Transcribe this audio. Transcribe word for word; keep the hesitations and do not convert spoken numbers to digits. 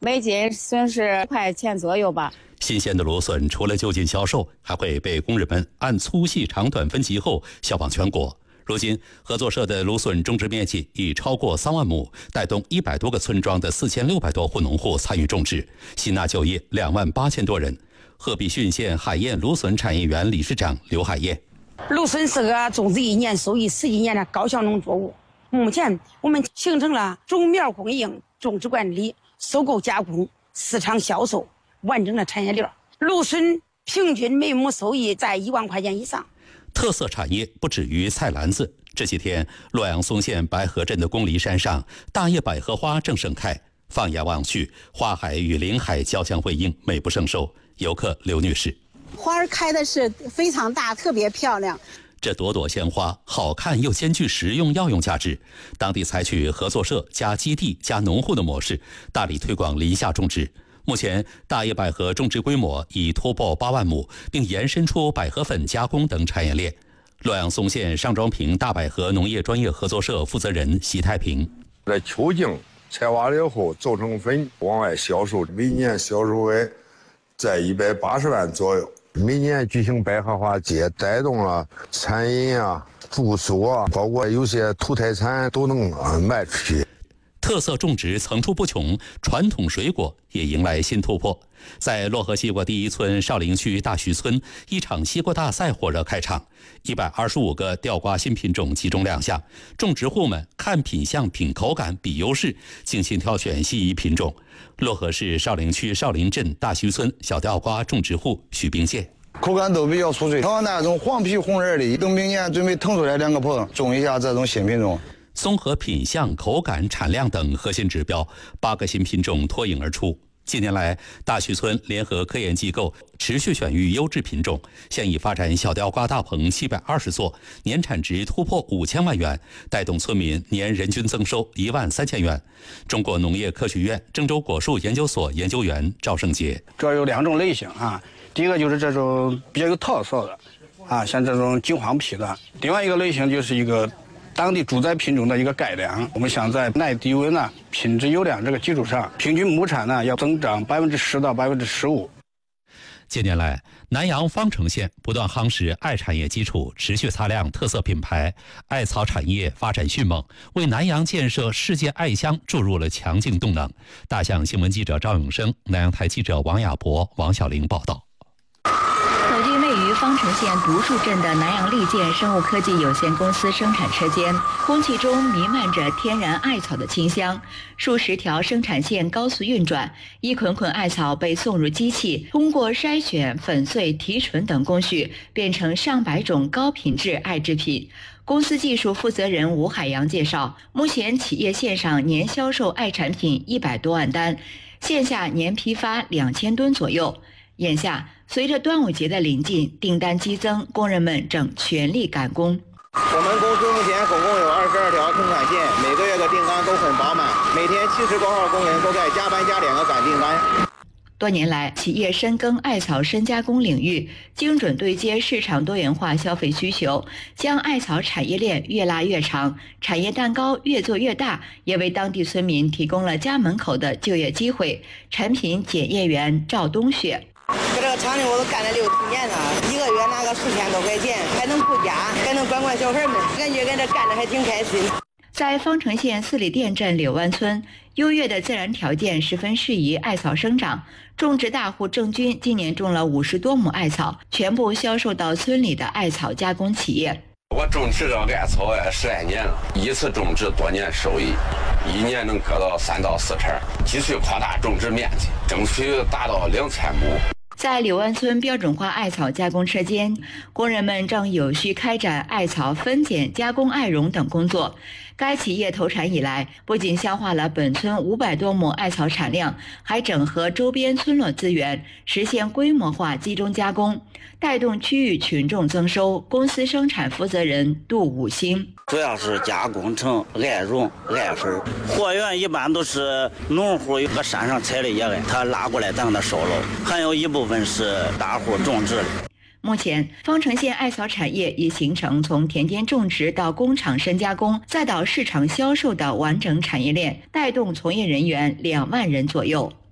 每斤损失一块钱左右吧。 新鲜的芦笋除了就近销售，还会被工人们按粗细长短分级后销往全国。如今，合作社的芦笋种植面积已超过三万亩，带动一百多个村庄的四千六百多户农户参与种植，吸纳就业两万八千多人。鹤壁浚县海燕芦笋产业园理事长刘海燕： 芦笋是个种植一年收益十几年的高效农作物。目前我们形成了种苗供应、种植管理、收购加工、市场销售完整的产业链。芦笋平均每亩收益在一万块钱以上。 特色产业不止于菜篮子。这几天，洛阳松县白河镇的公梨山上，大叶百合花正盛开。放眼望去，花海与林海交相辉映，美不胜收。游客刘女士： 花儿开的是非常大，特别漂亮。 这朵朵鲜花好看又兼具实用药用价值。当地采取合作社加基地加农户的模式，大力推广林下种植。目前，大叶百合种植规模已突破八万亩，并延伸出百合粉加工等产业链。洛阳松县上庄坪大百合农业专业合作社负责人席太平： 在秋茎采挖了以后，做成粉往外销售，每年销售额在一百八十万左右。每年举行百合花节，带动了餐饮啊、住宿啊，包括有些土特产都能卖出去。 特色种植层出不穷，传统水果也迎来新突破。在漯河西瓜第一村少陵区大徐村，一场西瓜大赛火热开场，一百二十五个吊瓜新品种集中亮相，种植户们看品相、品口感、比优势，精心挑选心仪品种。漯河市少陵区少陵镇大徐村小吊瓜种植户许冰健： 口感都比较酥脆，像那种黄皮红仁的，等明年准备腾出来两个棚，种一下这种新品种。 综合品相、口感、产量等核心指标，八个新品种脱颖而出。近年来，大徐村联合科研机构持续选育优质品种，现已发展小吊瓜大棚七百二十座，年产值突破五千万元，带动村民年人均增收一万三千元。中国农业科学院郑州果树研究所研究员赵胜杰： 主要有两种类型啊，第一个就是这种比较有特色的啊，像这种金黄皮的；另外一个类型就是一个当地主宰品种的一个改良。我们想在耐低温呢、品质优良这个基础上，平均亩产呢要增长百分之十到百分之十五。 近年来，南阳方城县不断夯实艾产业基础，持续擦亮特色品牌，艾草产业发展迅猛，为南阳建设世界艾乡注入了强劲动能。大象新闻记者赵永生，南阳台记者王亚博、王小玲报道。 走进位于方城县独树镇的南阳利健生物科技有限公司生产车间，空气中弥漫着天然艾草的清香。数十条生产线高速运转，一捆捆艾草被送入机器，通过筛选、粉碎、提纯等工序，变成上百种高品质艾制品。公司技术负责人吴海洋介绍，目前企业线上年销售艾产品一百多万单，线下年批发两千吨左右。眼下，随着端午节的临近，订单激增，工人们正全力赶工。 我们公司目前总共有二十二条生产线，每个月的订单都很饱满，每天七十多号工人都在加班加点的赶订单。 多年来，企业深耕艾草深加工领域，精准对接市场多元化消费需求，将艾草产业链越拉越长，产业蛋糕越做越大，也为当地村民提供了家门口的就业机会。产品检验员赵冬雪： 搁这个厂里我都干了六七年了，一个月拿个四千多块钱，还能顾家，还能管管小孩们，感觉跟这干着还挺开心。 在方城县四里店镇柳湾村，优越的自然条件十分适宜艾草生长。种植大户郑军今年种了五十多亩艾草，全部销售到村里的艾草加工企业。 我种植这艾草十来年了，一次种植多年收益，一年能割到三到四成，继续扩大种植面积，争取达到两千亩。 在柳湾村标准化艾草加工车间，工人们正有序开展艾草分拣、加工艾绒等工作。该企业投产以来，不仅消化了本村五百多亩艾草产量，还整合周边村落资源，实现规模化集中加工，带动区域群众增收。公司生产负责人杜武兴： 主要是加工成艾绒、艾粉，货源一般都是农户有个山上采的野艾，他拉过来咱给他收了，还有一部分是大户种植的。 目前，方城县艾草产业已形成从田间种植到工厂深加工，再到市场销售的完整产业链，带动从业人员两万人左右。